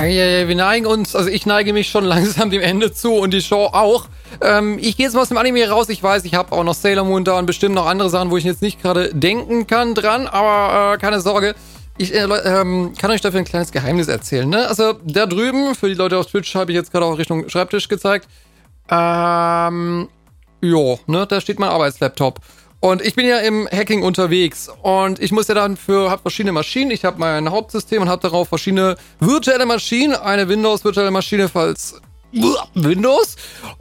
Wir neigen uns, also ich neige mich schon langsam dem Ende zu und die Show auch. Ich gehe jetzt mal aus dem Anime raus. Ich weiß, ich habe auch noch Sailor Moon da und bestimmt noch andere Sachen, wo ich jetzt nicht gerade denken kann dran, aber keine Sorge. Ich kann euch dafür ein kleines Geheimnis erzählen, ne? Also da drüben, für die Leute auf Twitch, habe ich jetzt gerade auch Richtung Schreibtisch gezeigt. Da steht mein Arbeitslaptop. Und ich bin ja im Hacking unterwegs und ich muss ja dann habe verschiedene Maschinen. Ich habe mein Hauptsystem und habe darauf verschiedene virtuelle Maschinen. Eine Windows-virtuelle Maschine, falls Windows